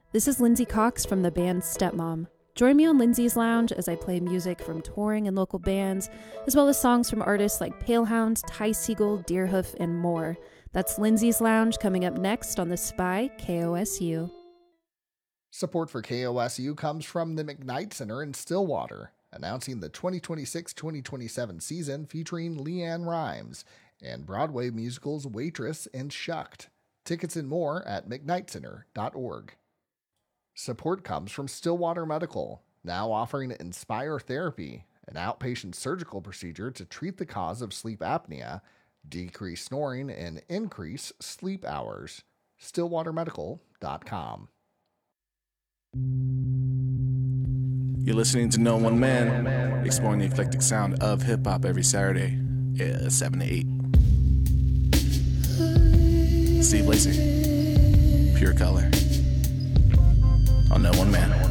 This is Lindsay Cox from the band Stepmom. Join me on Lindsay's Lounge as I play music from touring and local bands, as well as songs from artists like Palehound, Ty Segall, Deerhoof, and more. That's Lindsay's Lounge coming up next on The Spy KOSU. Support for KOSU comes from the McKnight Center in Stillwater, announcing the 2026-2027 season featuring Leanne Rimes and Broadway musicals Waitress and Shucked. Tickets and more at mcknightcenter.org. Support comes from Stillwater Medical, now offering Inspire Therapy, an outpatient surgical procedure to treat the cause of sleep apnea, decrease snoring, and increase sleep hours. StillwaterMedical.com. You're listening to No One Man, exploring the eclectic sound of hip-hop every Saturday, 7 to 8. Steve Lacy, Pure Color, on No One Man.